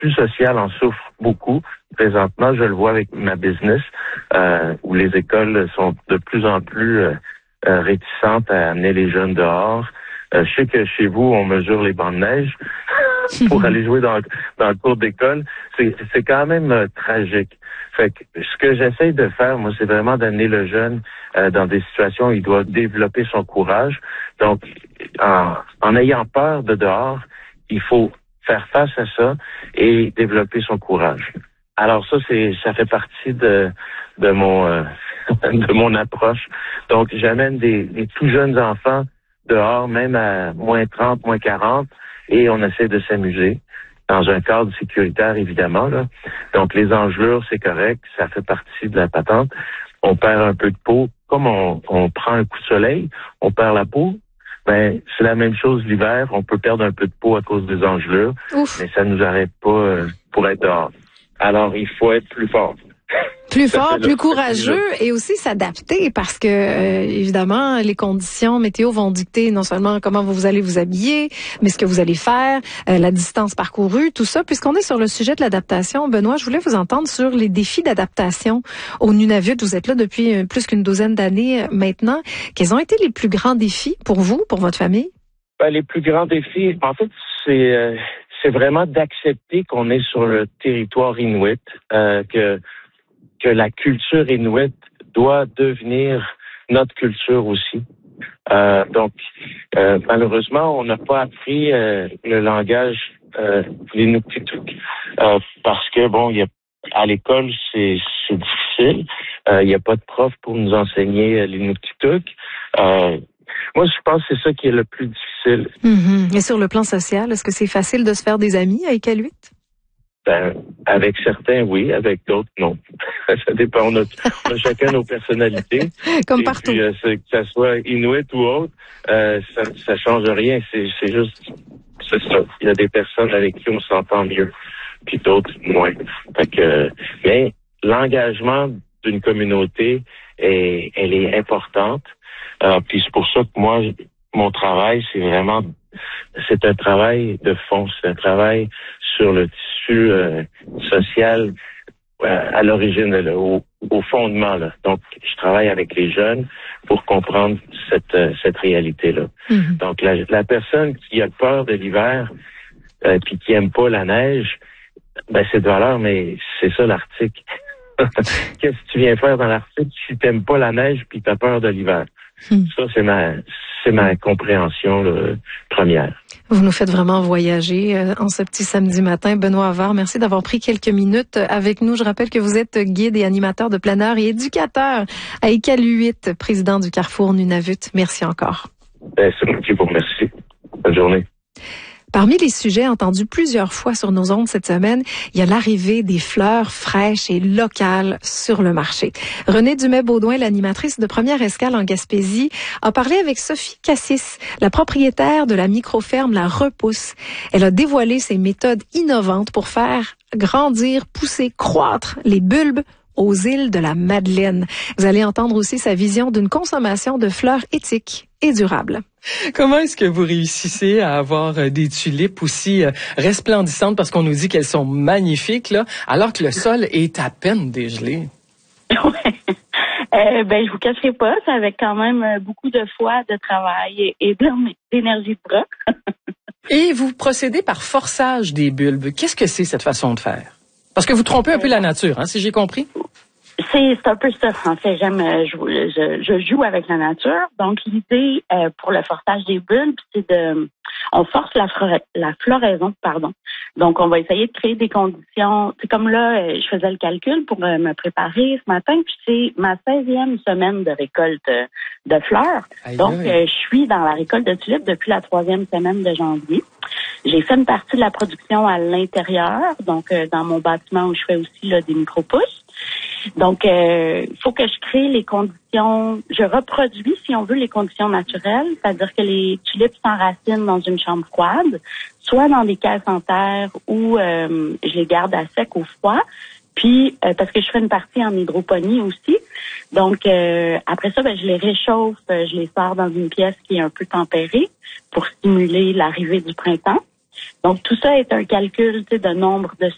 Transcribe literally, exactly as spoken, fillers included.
plus social en souffre beaucoup. Présentement, je le vois avec ma business, euh, où les écoles sont de plus en plus euh, euh, réticentes à amener les jeunes dehors. Euh, je sais que chez vous, on mesure les bancs de neige pour aller jouer dans, dans le cours d'école. C'est, c'est quand même euh, tragique. Fait que ce que j'essaie de faire, moi, c'est vraiment d'amener le jeune euh, dans des situations où il doit développer son courage. Donc, en, en ayant peur de dehors, il faut faire face à ça et développer son courage. Alors ça, c'est ça fait partie de de mon euh, de mon approche. Donc, j'amène des, des tout jeunes enfants dehors, même à moins trente, moins quarante, et on essaie de s'amuser dans un cadre sécuritaire, évidemment, là. Donc, les engelures, c'est correct, ça fait partie de la patente. On perd un peu de peau. Comme on, on prend un coup de soleil, on perd la peau. Ben, c'est la même chose l'hiver. On peut perdre un peu de peau à cause des engelures, Ouf. mais ça nous arrête pas euh, pour être dehors. Alors, il faut être plus fort. Plus fort, plus courageux et aussi s'adapter parce que, euh, évidemment, les conditions météo vont dicter non seulement comment vous allez vous habiller, mais ce que vous allez faire, euh, la distance parcourue, tout ça. Puisqu'on est sur le sujet de l'adaptation, Benoît, je voulais vous entendre sur les défis d'adaptation au Nunavut. Vous êtes là depuis plus qu'une douzaine d'années maintenant. Quels ont été les plus grands défis pour vous, pour votre famille? Ben, les plus grands défis, en fait, c'est euh, c'est vraiment d'accepter qu'on est sur le territoire inuit, euh, que que la culture inuit doit devenir notre culture aussi. Euh, donc, euh, malheureusement, on n'a pas appris euh, le langage euh, l'Inuktitut euh, parce que, bon, il y a, à l'école, c'est, c'est difficile. Euh, il n'y a pas de prof pour nous enseigner l'Inuktitut. Euh, moi, je pense que c'est ça qui est le plus difficile. Mm-hmm. Et sur le plan social, est-ce que c'est facile de se faire des amis à Iqaluit? Ben, avec certains, oui. Avec d'autres, non. Ça dépend. On a, on a chacun nos personnalités. Comme et partout. Puis, euh, que ça soit Inuit ou autre, euh, ça, ça change rien. C'est, c'est juste, c'est ça. Il y a des personnes avec qui on s'entend mieux, puis d'autres moins. Fait que, mais l'engagement d'une communauté est, elle est importante. Euh, puis c'est pour ça que moi, mon travail, c'est vraiment, c'est un travail de fond. C'est un travail sur le tissu euh, social euh, à l'origine, là, au, au fondement. Là. Donc, je travaille avec les jeunes pour comprendre cette euh, cette réalité-là. Mm-hmm. Donc, la, la personne qui a peur de l'hiver euh, puis qui aime pas la neige, ben c'est de valeur, mais c'est ça l'Arctique. Qu'est-ce que tu viens faire dans l'Arctique si t'aimes pas la neige puis t'as peur de l'hiver? Mm. Ça, c'est ma c'est ma compréhension là, première. Vous nous faites vraiment voyager euh, en ce petit samedi matin. Benoît Havard, merci d'avoir pris quelques minutes avec nous. Je rappelle que vous êtes guide et animateur de plein air et éducateur à Iqaluit, président du Carrefour Nunavut. Merci encore. Ben, c'est moi qui vous remercie. Bonne journée. Parmi les sujets entendus plusieurs fois sur nos ondes cette semaine, il y a l'arrivée des fleurs fraîches et locales sur le marché. Renée Dumais-Baudouin, l'animatrice de Première Escale en Gaspésie, a parlé avec Sophie Cassis, la propriétaire de la microferme La Repousse. Elle a dévoilé ses méthodes innovantes pour faire grandir, pousser, croître les bulbes aux îles de la Madeleine. Vous allez entendre aussi sa vision d'une consommation de fleurs éthiques et durables. Comment est-ce que vous réussissez à avoir des tulipes aussi resplendissantes, parce qu'on nous dit qu'elles sont magnifiques, là, alors que le sol est à peine dégelé? Ouais. Euh, ben, je vous cacherai pas, c'est avec quand même beaucoup de foi, de travail et, et d'énergie de bras. Et vous procédez par forçage des bulbes. Qu'est-ce que c'est cette façon de faire? Parce que vous trompez un peu la nature, hein, si j'ai compris? C'est, c'est un peu ça. En fait, j'aime, je, je, je joue avec la nature. Donc, l'idée euh, pour le forçage des bulbes, c'est de, on force la, la floraison, pardon. Donc, on va essayer de créer des conditions. C'est comme là, je faisais le calcul pour euh, me préparer ce matin, puis c'est ma seizième semaine de récolte de fleurs. Aïe, Donc, euh, je suis dans la récolte de tulipes depuis la troisième semaine de janvier. J'ai fait une partie de la production à l'intérieur, donc euh, dans mon bâtiment où je fais aussi là, des micro-pousses. Donc, il euh, faut que je crée les conditions, je reproduis, si on veut, les conditions naturelles, c'est-à-dire que les tulipes s'enracinent dans une chambre froide, soit dans des caisses en terre ou euh, je les garde à sec au froid. Puis, euh, parce que je fais une partie en hydroponie aussi. Donc, euh, après ça, ben, je les réchauffe, je les sors dans une pièce qui est un peu tempérée pour stimuler l'arrivée du printemps. Donc, tout ça est un calcul de nombre de